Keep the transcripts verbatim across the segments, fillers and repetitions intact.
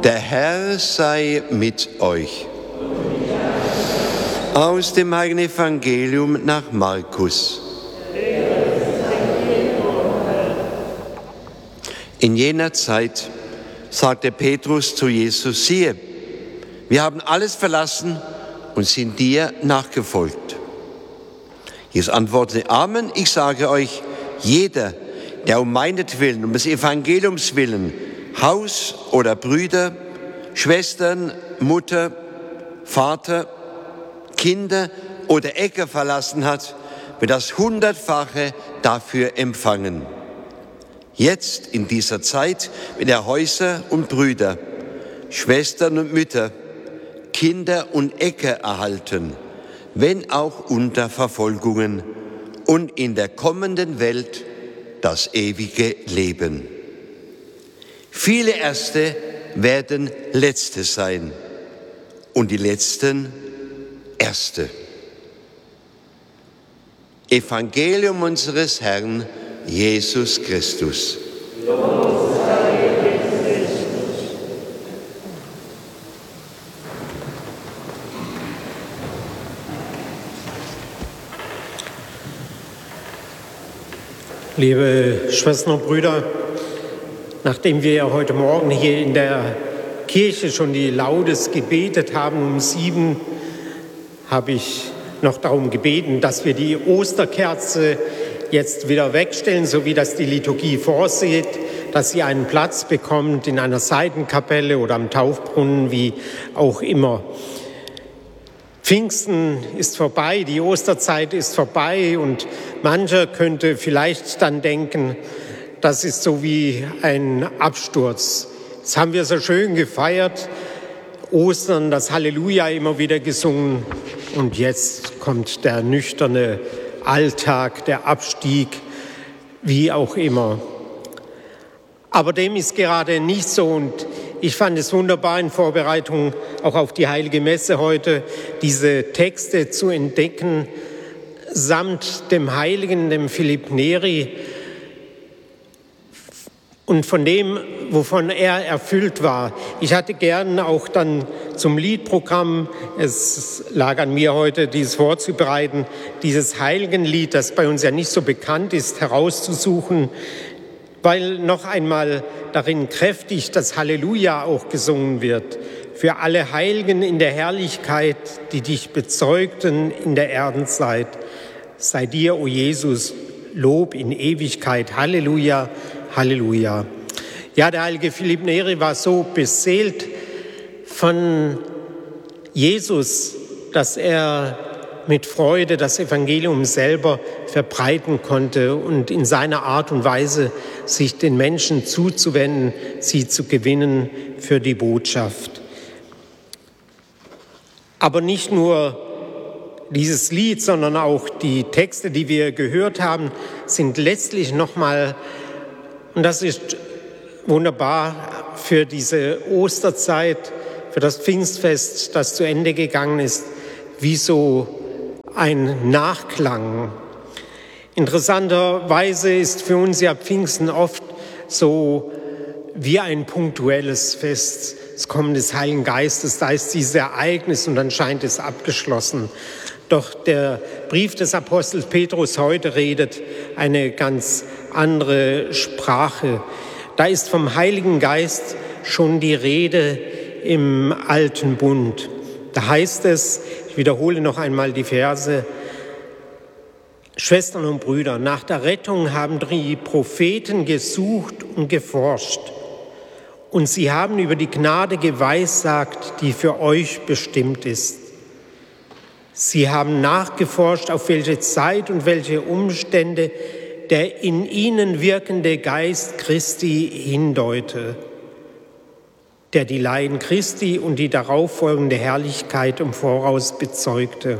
Der Herr sei mit euch. Aus dem heiligen Evangelium nach Markus. In jener Zeit sagte Petrus zu Jesus: Siehe, wir haben alles verlassen und sind dir nachgefolgt. Jesus antwortete: Amen, ich sage euch, jeder, der um meinetwillen, um des Evangeliums willen, Haus oder Brüder, Schwestern, Mutter, Vater, Kinder oder Äcker verlassen hat, wird das Hundertfache dafür empfangen. Jetzt in dieser Zeit wird er Häuser und Brüder, Schwestern und Mütter, Kinder und Äcker erhalten, wenn auch unter Verfolgungen, und in der kommenden Welt das ewige Leben. Viele Erste werden Letzte sein und die Letzten Erste. Evangelium unseres Herrn Jesus Christus. Liebe Schwestern und Brüder, nachdem wir ja heute Morgen hier in der Kirche schon die Laudes gebetet haben um sieben, habe ich noch darum gebeten, dass wir die Osterkerze jetzt wieder wegstellen, so wie das die Liturgie vorsieht, dass sie einen Platz bekommt in einer Seitenkapelle oder am Taufbrunnen, wie auch immer. Pfingsten ist vorbei, die Osterzeit ist vorbei und mancher könnte vielleicht dann denken, das ist so wie ein Absturz. Jetzt haben wir so schön gefeiert, Ostern, das Halleluja immer wieder gesungen und jetzt kommt der nüchterne Alltag, der Abstieg, wie auch immer. Aber dem ist gerade nicht so und ich fand es wunderbar in Vorbereitung auch auf die Heilige Messe heute, diese Texte zu entdecken, samt dem Heiligen, dem Philipp Neri, und von dem, wovon er erfüllt war. Ich hatte gern auch dann zum Liedprogramm, es lag an mir heute, dieses vorzubereiten, dieses Heiligenlied, das bei uns ja nicht so bekannt ist, herauszusuchen, weil noch einmal darin kräftig das Halleluja auch gesungen wird. Für alle Heiligen in der Herrlichkeit, die dich bezeugten in der Erdenzeit. Sei dir, o Jesus, Lob in Ewigkeit. Halleluja, Halleluja. Ja, der heilige Philipp Neri war so beseelt von Jesus, dass er mit Freude das Evangelium selber verbreiten konnte und in seiner Art und Weise sich den Menschen zuzuwenden, sie zu gewinnen für die Botschaft. Aber nicht nur dieses Lied, sondern auch die Texte, die wir gehört haben, sind letztlich nochmal, und das ist wunderbar für diese Osterzeit, für das Pfingstfest, das zu Ende gegangen ist, wie so ein Nachklang. Interessanterweise ist für uns ja Pfingsten oft so wie ein punktuelles Fest. Das Kommen des Heiligen Geistes, da ist dieses Ereignis und dann scheint es abgeschlossen. Doch der Brief des Apostels Petrus heute redet eine ganz andere Sprache. Da ist vom Heiligen Geist schon die Rede im Alten Bund. Da heißt es, ich wiederhole noch einmal die Verse: Schwestern und Brüder, nach der Rettung haben die Propheten gesucht und geforscht. Und sie haben über die Gnade geweissagt, die für euch bestimmt ist. Sie haben nachgeforscht, auf welche Zeit und welche Umstände der in ihnen wirkende Geist Christi hindeute, der die Leiden Christi und die darauf folgende Herrlichkeit im Voraus bezeugte.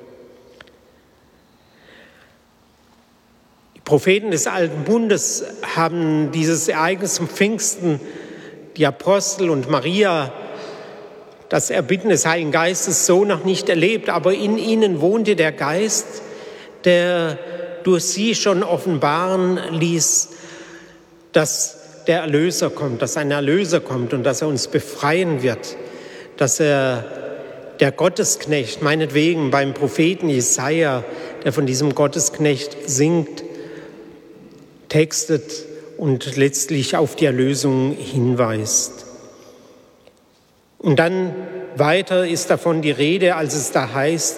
Die Propheten des Alten Bundes haben dieses Ereignis zum Pfingsten, die Apostel und Maria, das Erbitten des Heiligen Geistes so noch nicht erlebt, aber in ihnen wohnte der Geist, der durch sie schon offenbaren ließ, dass der Erlöser kommt, dass ein Erlöser kommt und dass er uns befreien wird, dass er der Gottesknecht, meinetwegen beim Propheten Jesaja, der von diesem Gottesknecht singt, textet und letztlich auf die Erlösung hinweist. Und dann weiter ist davon die Rede, als es da heißt,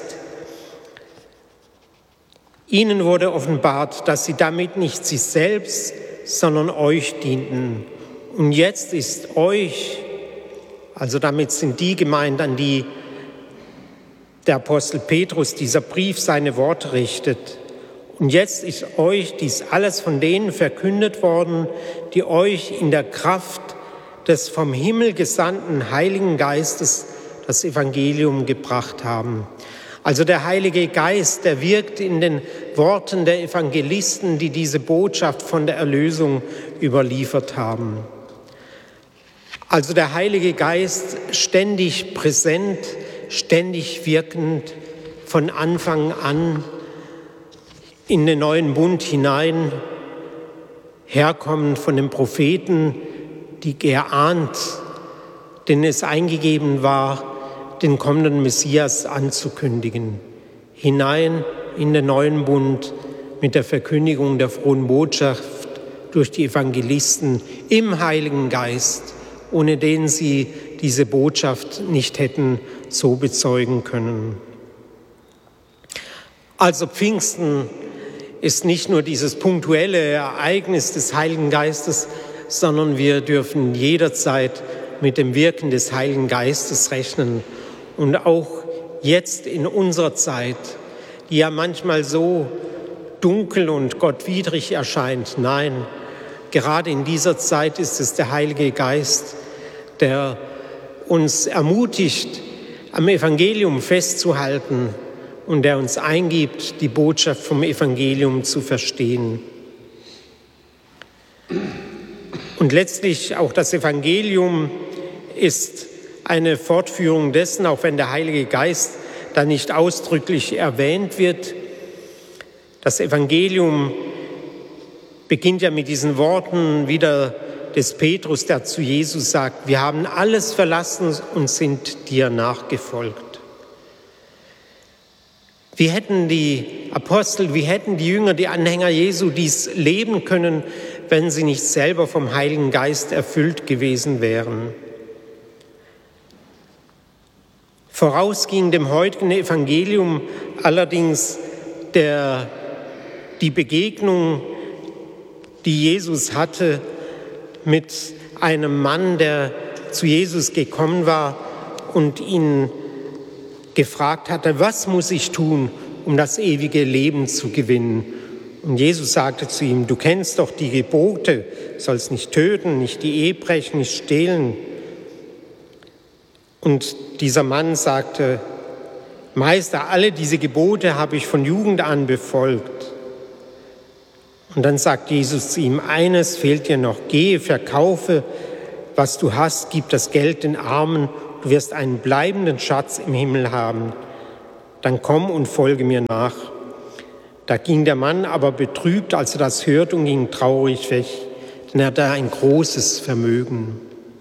ihnen wurde offenbart, dass sie damit nicht sich selbst, sondern euch dienten. Und jetzt ist euch, also damit sind die gemeint, an die der Apostel Petrus, dieser Brief, seine Worte richtet. Und jetzt ist euch dies alles von denen verkündet worden, die euch in der Kraft des vom Himmel gesandten Heiligen Geistes das Evangelium gebracht haben. Also der Heilige Geist, der wirkt in den Worten der Evangelisten, die diese Botschaft von der Erlösung überliefert haben. Also der Heilige Geist ständig präsent, ständig wirkend, von Anfang an in den neuen Bund hinein, herkommend von den Propheten, die geahnt, denen es eingegeben war, den kommenden Messias anzukündigen, hinein in den neuen Bund mit der Verkündigung der frohen Botschaft durch die Evangelisten im Heiligen Geist, ohne den sie diese Botschaft nicht hätten so bezeugen können. Also Pfingsten ist nicht nur dieses punktuelle Ereignis des Heiligen Geistes, sondern wir dürfen jederzeit mit dem Wirken des Heiligen Geistes rechnen. Und auch jetzt in unserer Zeit, die ja manchmal so dunkel und gottwidrig erscheint, nein, gerade in dieser Zeit ist es der Heilige Geist, der uns ermutigt, am Evangelium festzuhalten und der uns eingibt, die Botschaft vom Evangelium zu verstehen. Und letztlich auch das Evangelium ist eine Fortführung dessen, auch wenn der Heilige Geist da nicht ausdrücklich erwähnt wird. Das Evangelium beginnt ja mit diesen Worten wieder des Petrus, der zu Jesus sagt, wir haben alles verlassen und sind dir nachgefolgt. Wie hätten die Apostel, wie hätten die Jünger, die Anhänger Jesu dies leben können, wenn sie nicht selber vom Heiligen Geist erfüllt gewesen wären? Voraus ging dem heutigen Evangelium allerdings der, die Begegnung, die Jesus hatte mit einem Mann, der zu Jesus gekommen war und ihn gefragt hatte, was muss ich tun, um das ewige Leben zu gewinnen? Und Jesus sagte zu ihm, du kennst doch die Gebote, du sollst nicht töten, nicht die Ehe brechen, nicht stehlen. Und dieser Mann sagte, Meister, alle diese Gebote habe ich von Jugend an befolgt. Und dann sagt Jesus zu ihm, eines fehlt dir noch, gehe, verkaufe, was du hast, gib das Geld den Armen, du wirst einen bleibenden Schatz im Himmel haben. Dann komm und folge mir nach. Da ging der Mann aber betrübt, als er das hörte, und ging traurig weg, denn er hatte ein großes Vermögen.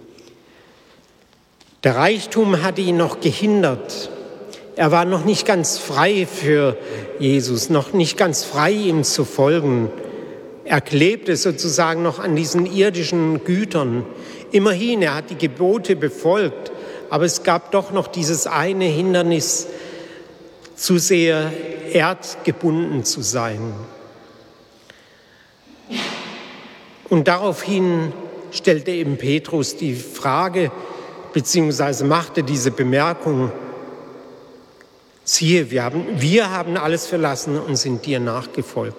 Der Reichtum hatte ihn noch gehindert. Er war noch nicht ganz frei für Jesus, noch nicht ganz frei, ihm zu folgen. Er klebte sozusagen noch an diesen irdischen Gütern. Immerhin, er hat die Gebote befolgt, aber es gab doch noch dieses eine Hindernis, zu sehr erdgebunden zu sein. Und daraufhin stellte eben Petrus die Frage, beziehungsweise machte diese Bemerkung, siehe, wir haben, wir haben alles verlassen und sind dir nachgefolgt.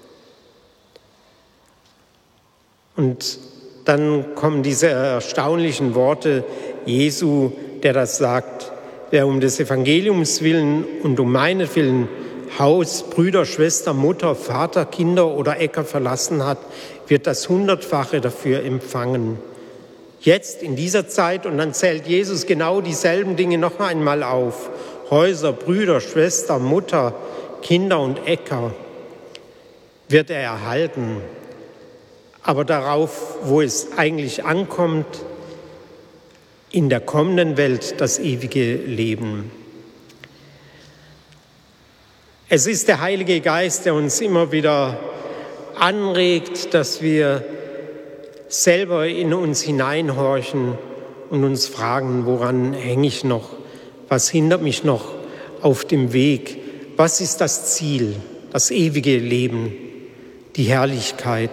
Und dann kommen diese erstaunlichen Worte Jesu, der das sagt, wer um des Evangeliums willen und um meinetwillen Haus, Brüder, Schwester, Mutter, Vater, Kinder oder Äcker verlassen hat, wird das Hundertfache dafür empfangen. Jetzt in dieser Zeit, und dann zählt Jesus genau dieselben Dinge noch einmal auf, Häuser, Brüder, Schwester, Mutter, Kinder und Äcker, wird er erhalten. aber darauf, wo es eigentlich ankommt, in der kommenden Welt das ewige Leben. Es ist der Heilige Geist, der uns immer wieder anregt, dass wir selber in uns hineinhorchen und uns fragen, woran hänge ich noch? Was hindert mich noch auf dem Weg? Was ist das Ziel? Das ewige Leben, die Herrlichkeit.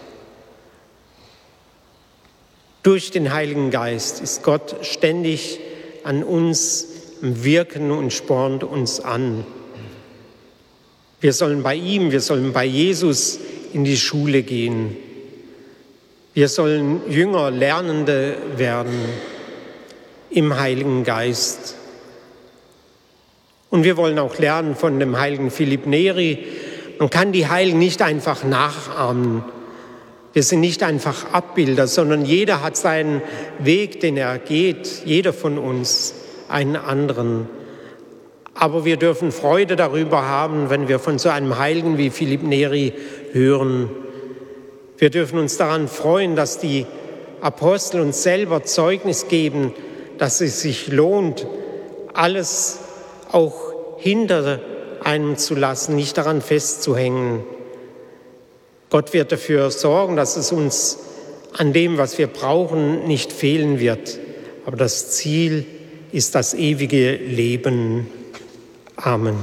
Durch den Heiligen Geist ist Gott ständig an uns am Wirken und spornt uns an. Wir sollen bei ihm, wir sollen bei Jesus in die Schule gehen. Wir sollen Jünger, Lernende werden im Heiligen Geist. Und wir wollen auch lernen von dem heiligen Philipp Neri. Man kann die Heiligen nicht einfach nachahmen. Wir sind nicht einfach Abbilder, sondern jeder hat seinen Weg, den er geht. Jeder von uns einen anderen. Aber wir dürfen Freude darüber haben, wenn wir von so einem Heiligen wie Philipp Neri hören. Wir dürfen uns daran freuen, dass die Apostel uns selber Zeugnis geben, dass es sich lohnt, alles auch hinter einem zu lassen, nicht daran festzuhängen. Gott wird dafür sorgen, dass es uns an dem, was wir brauchen, nicht fehlen wird. Aber das Ziel ist das ewige Leben. Amen.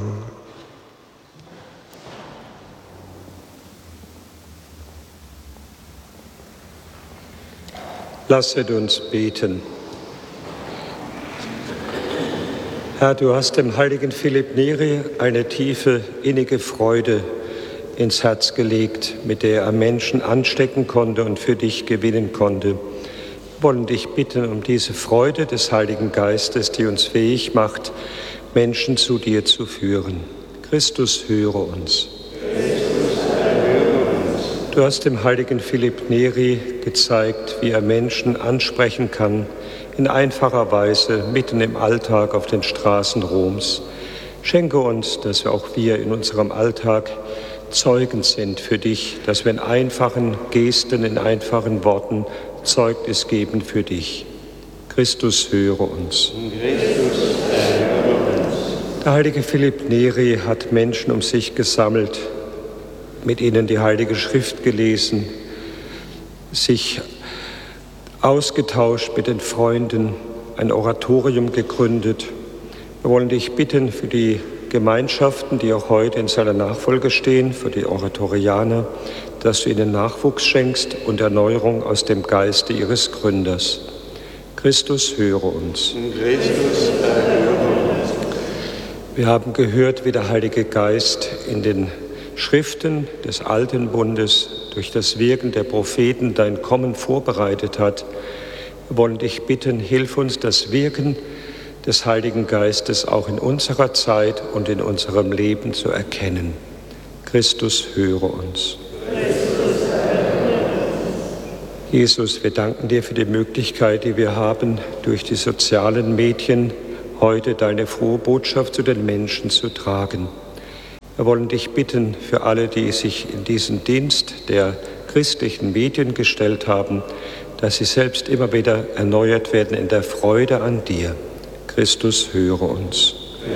Lasset uns beten. Herr, du hast dem heiligen Philipp Neri eine tiefe, innige Freude ins Herz gelegt, mit der er Menschen anstecken konnte und für dich gewinnen konnte. Wir wollen dich bitten um diese Freude des Heiligen Geistes, die uns fähig macht, Menschen zu dir zu führen. Christus, höre uns. Du hast dem heiligen Philipp Neri gezeigt, wie er Menschen ansprechen kann, in einfacher Weise, mitten im Alltag auf den Straßen Roms. Schenke uns, dass wir auch wir in unserem Alltag Zeugen sind für dich, dass wir in einfachen Gesten, in einfachen Worten Zeugnis geben für dich. Christus, höre uns. Christus, höre uns. Der heilige Philipp Neri hat Menschen um sich gesammelt, mit ihnen die Heilige Schrift gelesen, sich ausgetauscht mit den Freunden, ein Oratorium gegründet. Wir wollen dich bitten für die Gemeinschaften, die auch heute in seiner Nachfolge stehen, für die Oratorianer, dass du ihnen Nachwuchs schenkst und Erneuerung aus dem Geiste ihres Gründers. Christus, höre uns. Christus, höre uns. Wir haben gehört, wie der Heilige Geist in den Schriften des Alten Bundes durch das Wirken der Propheten dein Kommen vorbereitet hat. Wir wollen dich bitten, hilf uns, das Wirken des Heiligen Geistes auch in unserer Zeit und in unserem Leben zu erkennen. Christus, höre uns. Jesus, wir danken dir für die Möglichkeit, die wir haben, durch die sozialen Medien heute deine frohe Botschaft zu den Menschen zu tragen. Wir wollen dich bitten für alle, die sich in diesen Dienst der christlichen Medien gestellt haben, dass sie selbst immer wieder erneuert werden in der Freude an dir. Christus, höre uns.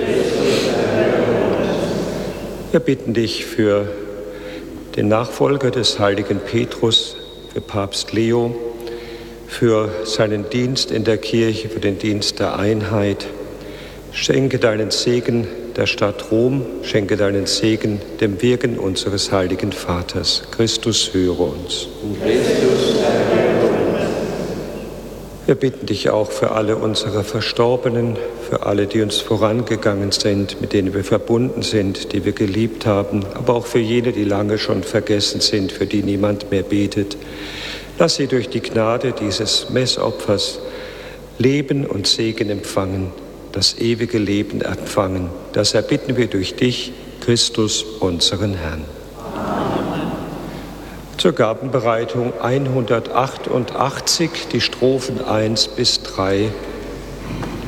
Wir bitten dich für den Nachfolger des heiligen Petrus, für Papst Leo, für seinen Dienst in der Kirche, für den Dienst der Einheit. Schenke deinen Segen der Stadt Rom, schenke deinen Segen dem Wirken unseres heiligen Vaters. Christus, höre uns. Christus, höre uns. Wir bitten dich auch für alle unsere Verstorbenen, für alle, die uns vorangegangen sind, mit denen wir verbunden sind, die wir geliebt haben, aber auch für jene, die lange schon vergessen sind, für die niemand mehr betet. Lass sie durch die Gnade dieses Messopfers Leben und Segen empfangen, das ewige Leben empfangen. Das erbitten wir durch dich, Christus, unseren Herrn. Amen. Zur Gabenbereitung hundertachtundachtzig, die Strophen eins bis drei.